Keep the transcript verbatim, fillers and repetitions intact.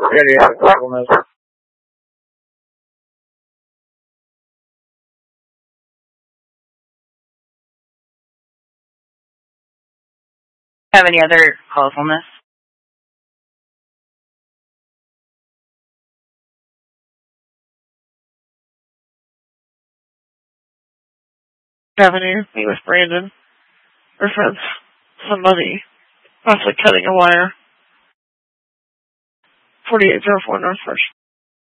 Any other callfulness? Have any other callfulness? Have any meet with Brandon? Or for some money. Possibly cutting a wire. forty-eight oh four North First.